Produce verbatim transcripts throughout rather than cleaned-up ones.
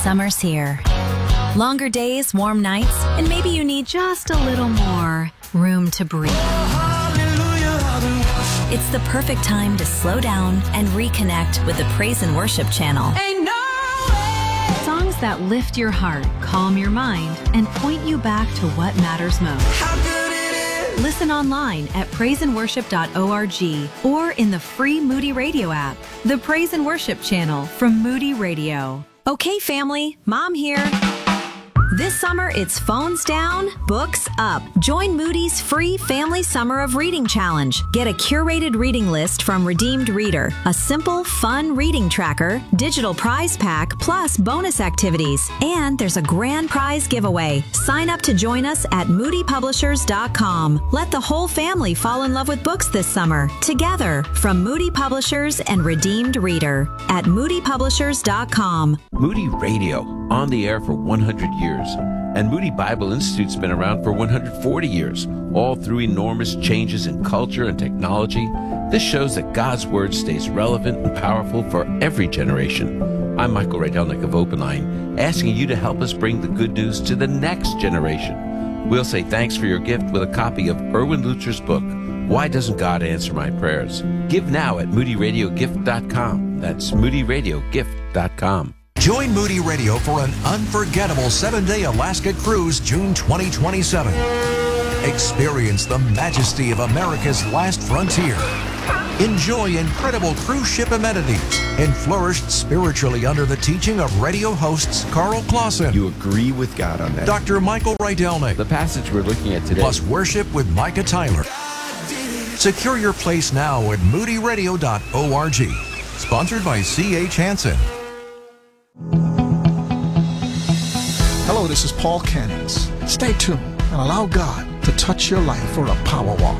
Summer's here. Longer days, warm nights, and maybe you need just a little more room to breathe. It's the perfect time to slow down and reconnect with the Praise and Worship channel. Ain't no way. Songs that lift your heart, calm your mind, and point you back to what matters most. How good it is. Listen online at praise and worship dot org or in the free Moody Radio app. The Praise and Worship channel from Moody Radio. Okay, family, Mom here. This summer, it's phones down, books up. Join Moody's free Family Summer of Reading Challenge. Get a curated reading list from Redeemed Reader, a simple, fun reading tracker, digital prize pack, plus bonus activities. And there's a grand prize giveaway. Sign up to join us at moody publishers dot com. Let the whole family fall in love with books this summer. Together, from Moody Publishers and Redeemed Reader at moody publishers dot com. Moody Radio, on the air for one hundred years. And Moody Bible Institute's been around for one hundred forty years, all through enormous changes in culture and technology. This shows that God's Word stays relevant and powerful for every generation. I'm Michael Rydelnik of Open Line, asking you to help us bring the good news to the next generation. We'll say thanks for your gift with a copy of Erwin Lutzer's book, Why Doesn't God Answer My Prayers? Give now at moody radio gift dot com. That's moody radio gift dot com. Join Moody Radio for an unforgettable seven-day Alaska cruise June twenty twenty-seven. Experience the majesty of America's last frontier. Enjoy incredible cruise ship amenities and flourish spiritually under the teaching of radio hosts Carl Clausen. You agree with God on that? Doctor Michael Rydelnik. The passage we're looking at today. Plus worship with Micah Tyler. Secure your place now at moody radio dot org. Sponsored by C H Hansen. Hello, this is Paul Cannons. Stay tuned and allow God to touch your life for a power walk.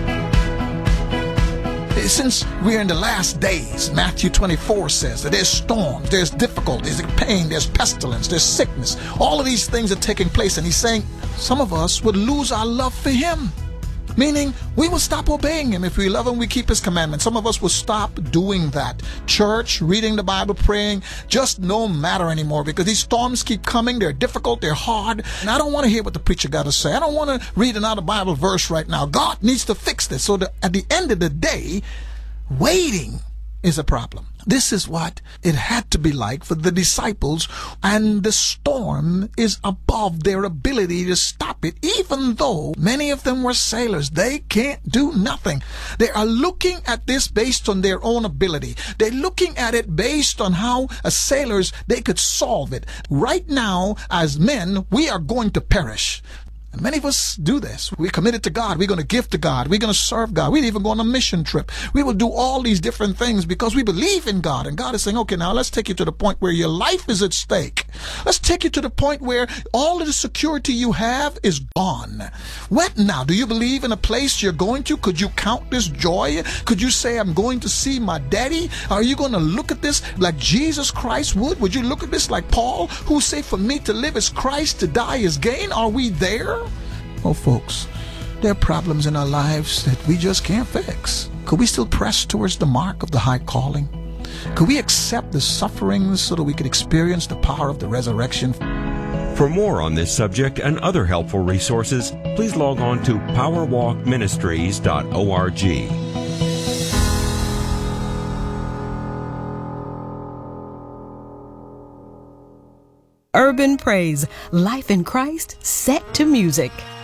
Since we're in the last days, Matthew twenty-four says that there's storms, there's difficulties, there's pain, there's pestilence, there's sickness. All of these things are taking place, and he's saying some of us would lose our love for him. Meaning, we will stop obeying him. If we love him, we keep his commandments. Some of us will stop doing that. Church, reading the Bible, praying, just no matter anymore because these storms keep coming. They're difficult. They're hard. And I don't want to hear what the preacher got to say. I don't want to read another Bible verse right now. God needs to fix this. So that at the end of the day, waiting is a problem. This is what it had to be like for the disciples, and the storm is above their ability to stop it, even though many of them were sailors. They can't do nothing. They are looking at this based on their own ability. They're looking at it based on how, as sailors, they could solve it. Right now, as men, we are going to perish. Many of us do this. We're committed to God. We're going to give to God. We're going to serve God. We'd even go on a mission trip. We will do all these different things because we believe in God. And God is saying, okay, now let's take you to the point where your life is at stake. Let's take you to the point where all of the security you have is gone. What now? Do you believe in a place you're going to? Could you count this joy? Could you say, I'm going to see my daddy? Are you going to look at this like Jesus Christ would? Would you look at this like Paul, who say, for me to live is Christ, to die is gain? Are we there? Oh, folks, there are problems in our lives that we just can't fix. Could we still press towards the mark of the high calling? Could we accept the sufferings so that we could experience the power of the resurrection? For more on this subject and other helpful resources, please log on to power walk ministries dot org. Urban Praise, life in Christ set to music.